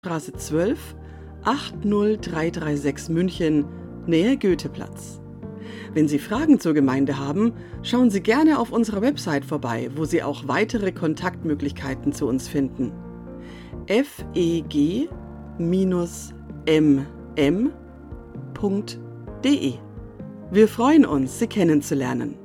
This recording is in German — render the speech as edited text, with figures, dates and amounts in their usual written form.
Straße 12, 80336 München, Nähe Goetheplatz. Wenn Sie Fragen zur Gemeinde haben, schauen Sie gerne auf unserer Website vorbei, wo Sie auch weitere Kontaktmöglichkeiten zu uns finden. feg-mm.de. Wir freuen uns, Sie kennenzulernen.